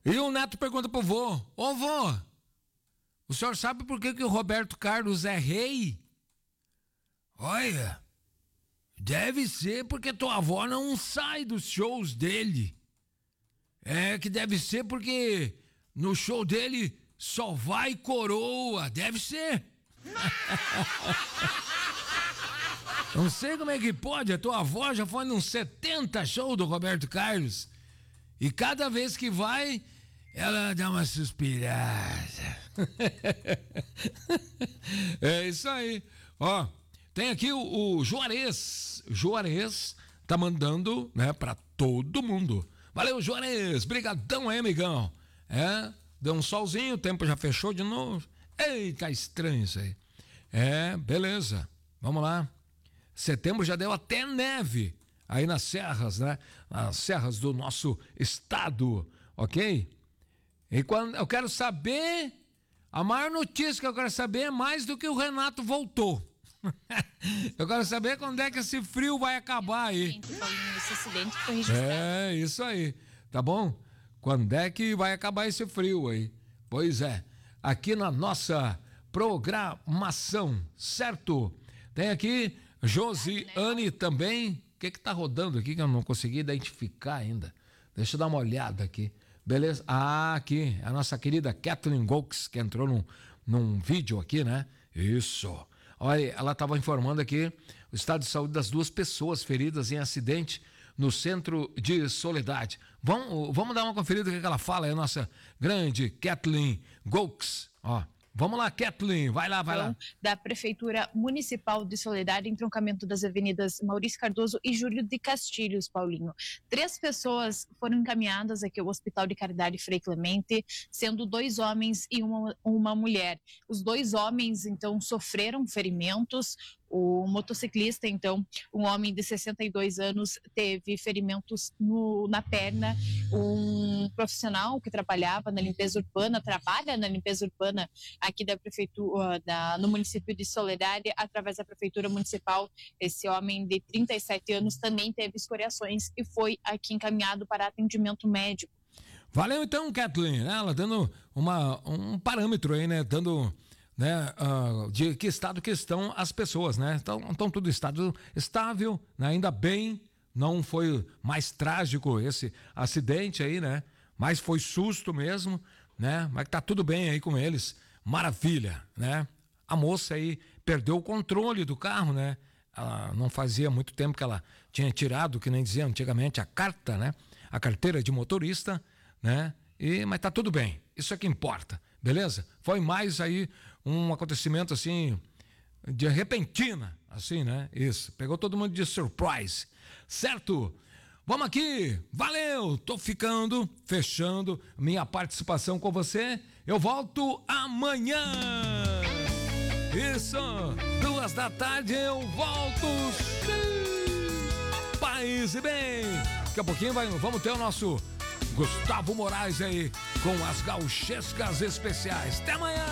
E o neto pergunta pro vô: ô vô, o senhor sabe por que o Roberto Carlos é rei? Olha, deve ser porque tua avó não sai dos shows dele. É que deve ser porque no show dele só vai coroa. Deve ser. Não sei como é que pode. A tua avó já foi nos 70 shows do Roberto Carlos. E cada vez que vai, ela dá uma suspirada. É isso aí. Ó, tem aqui o Juarez. Juarez tá mandando, né, pra todo mundo. Valeu, Juarez. Brigadão aí, amigão. É, deu um solzinho, o tempo já fechou de novo. Eita, tá estranho isso aí. É, beleza. Vamos lá. Setembro já deu até neve aí nas serras, né? Nas serras do nosso estado, ok? E quando eu quero saber, a maior notícia que eu quero saber é mais do que o Renato voltou. Eu quero saber quando é que esse frio vai acabar aí. Esse acidente foi registrado. É, isso aí. Tá bom? Quando é que vai acabar esse frio aí? Pois é. Aqui na nossa programação, certo? Tem aqui Josiane também. O que tá rodando aqui que eu não consegui identificar ainda? Deixa eu dar uma olhada aqui. Beleza? Ah, aqui, a nossa querida Kathleen Golks, que entrou num vídeo aqui, né? Isso. Olha, ela estava informando aqui o estado de saúde das 2 pessoas feridas em acidente no Centro de Soledade. Vamos dar uma conferida no que ela fala, é a nossa grande Kathleen Golks. Ó. Vamos lá, Kathleen, vai lá. Da Prefeitura Municipal de Soledade, entroncamento das avenidas Maurício Cardoso e Júlio de Castilhos, Paulinho. 3 pessoas foram encaminhadas aqui ao Hospital de Caridade Frei Clemente, sendo 2 homens e uma mulher. Os 2 homens, então, sofreram ferimentos. O motociclista, então, um homem de 62 anos, teve ferimentos na perna. Um profissional que trabalha na limpeza urbana aqui da prefeitura, no município de Soledade, através da prefeitura municipal. Esse homem de 37 anos também teve escoriações e foi aqui encaminhado para atendimento médico. Valeu então, Kathleen, né? Ela dando um parâmetro aí, né? Dando, né, de que estado que estão as pessoas, né? Então tudo estado estável, né? Ainda bem, não foi mais trágico esse acidente aí, né? Mas foi susto mesmo, né? Mas tá tudo bem aí com eles, maravilha, né? A moça aí perdeu o controle do carro, né? Ela não fazia muito tempo que ela tinha tirado, que nem dizia antigamente, a carta, né? A carteira de motorista, né? Mas tá tudo bem, isso é que importa, beleza? Foi mais aí um acontecimento assim, de repentina, assim, né? Isso, pegou todo mundo de surprise, certo? Vamos aqui, valeu, tô fechando minha participação com você, eu volto amanhã, isso, 2 da tarde eu volto, sim, paz e bem, daqui a pouquinho vamos ter o nosso Gustavo Moraes aí, com as gauchescas especiais, até amanhã!